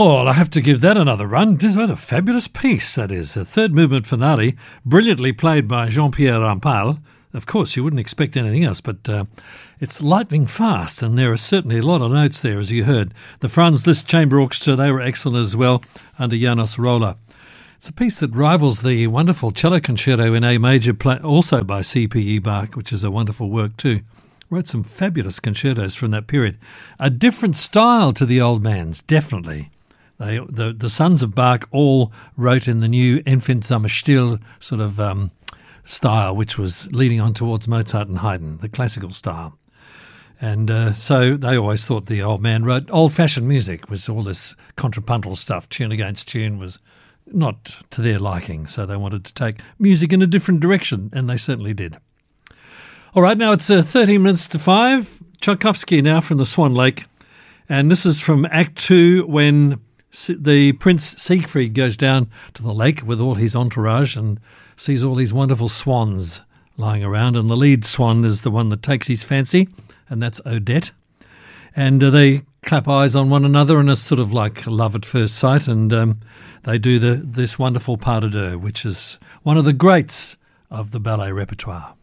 Oh, well, I have to give that another run. Just what a fabulous piece that is. A third movement finale, brilliantly played by Jean-Pierre Rampal. Of course, you wouldn't expect anything else, but it's lightning fast, and there are certainly a lot of notes there, as you heard. The Franz Liszt Chamber Orchestra, they were excellent as well, under Janos Roller. It's a piece that rivals the wonderful cello concerto in A major, also by C.P.E. Bach, which is a wonderful work too. Wrote some fabulous concertos from that period. A different style to the old man's, definitely. The sons of Bach all wrote in the new Empfindsamer sort of style, which was leading on towards Mozart and Haydn, the classical style. And so they always thought the old man wrote old-fashioned music, was all this contrapuntal stuff, tune against tune, was not to their liking. So they wanted to take music in a different direction, and they certainly did. All right, now it's 13 minutes to 5. Tchaikovsky now from the Swan Lake. And this is from Act 2 when the Prince Siegfried goes down to the lake with all his entourage and sees all these wonderful swans lying around, and the lead swan is the one that takes his fancy, and that's Odette. And they clap eyes on one another, and it's sort of like love at first sight, and they do this wonderful pas de deux, which is one of the greats of the ballet repertoire.